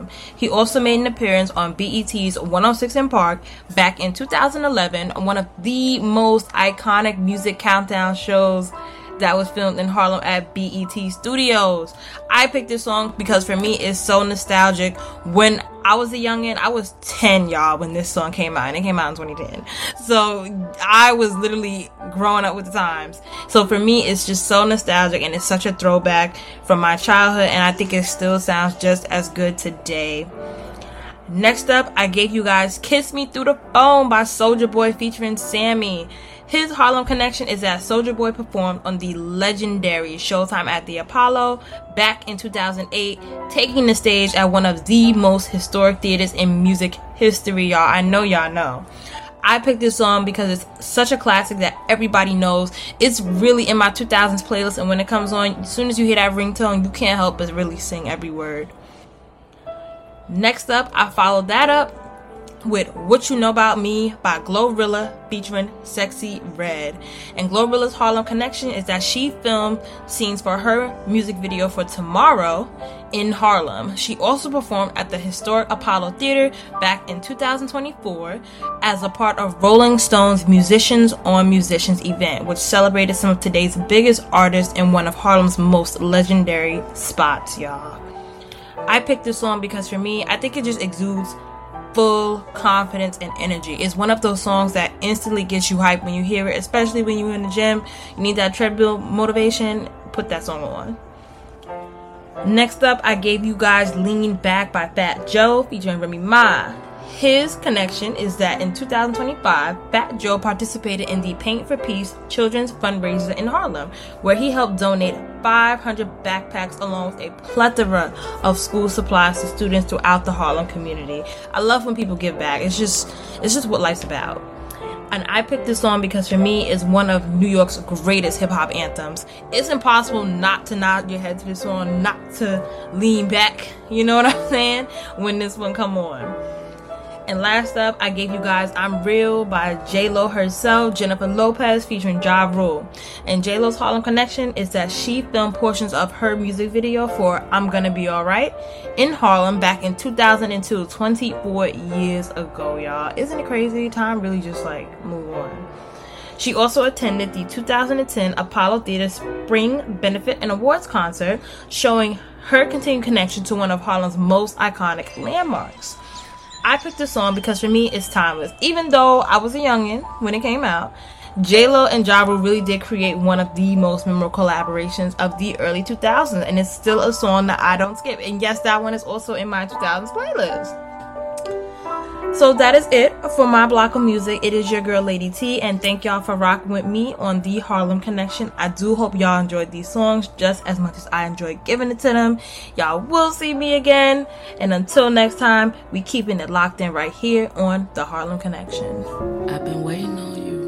Harlem. He also made an appearance on BET's 106 in Park back in 2011, one of the most iconic music countdown shows that was filmed in Harlem at BET Studios. I picked this song because for me it's so nostalgic. When I was a youngin', I was 10, y'all, when this song came out, and it came out in 2010. So I was literally growing up with the times. So for me, it's just so nostalgic, and it's such a throwback from my childhood, and I think it still sounds just as good today. Next up, I gave you guys Kiss Me Through the Phone by Soulja Boy featuring Sammy. His Harlem connection is that Soulja Boy performed on the legendary Showtime at the Apollo back in 2008, taking the stage at one of the most historic theaters in music history, y'all. I know y'all know. I picked this song because it's such a classic that everybody knows. It's really in my 2000s playlist, and when it comes on, as soon as you hear that ringtone, you can't help but really sing every word. Next up, I followed that up with What You Know About Me by Glorilla featuring Sexy Red. And Glorilla's Harlem connection is that she filmed scenes for her music video for Tomorrow in Harlem. She also performed at the historic Apollo Theater back in 2024 as a part of Rolling Stone's Musicians on Musicians event, which celebrated some of today's biggest artists in one of Harlem's most legendary spots, y'all. I picked this song because for me, I think it just exudes full confidence and energy. It's one of those songs that instantly gets you hyped when you hear it, especially when you're in the gym. You need that treadmill motivation. Put that song on. Next up, I gave you guys Lean Back by Fat Joe featuring Remy Ma. His connection is that in 2025, Fat Joe participated in the Paint for Peace children's fundraiser in Harlem, where he helped donate 500 backpacks along with a plethora of school supplies to students throughout the Harlem community. I love when people give back. It's just what life's about. And I picked this song because for me, it's one of New York's greatest hip-hop anthems. It's impossible not to nod your head to this song, not to lean back, you know what I'm saying, when this one come on. And last up, I gave you guys I'm Real by J-Lo herself, Jennifer Lopez featuring Ja Rule. And J-Lo's Harlem connection is that she filmed portions of her music video for I'm Gonna Be Alright in Harlem back in 2002, 24 years ago, y'all. Isn't it crazy? Time really just move on. She also attended the 2010 Apollo Theater Spring Benefit and Awards concert, showing her continued connection to one of Harlem's most iconic landmarks. I picked this song because for me, it's timeless. Even though I was a youngin' when it came out, J-Lo and Ja Rule really did create one of the most memorable collaborations of the early 2000s, and it's still a song that I don't skip. And yes, that one is also in my 2000s playlist. So that is it for my block of music. It is your girl Lady T, and thank y'all for rocking with me on the Harlem Connection. I do hope y'all enjoyed these songs just as much as I enjoyed giving it to them. Y'all will see me again, and until next time, we keeping it locked in right here on the Harlem Connection. I've been waiting on you.